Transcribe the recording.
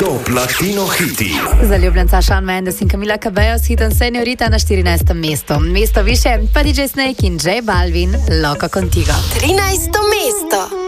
Top Latino hiti. Zaljubljenca Shawn Mendes in Camila Cabello s hitom Señorita na 14. mestu. Mesto više pa DJ Snake in J Balvin, Loco Contigo. 13. mesto.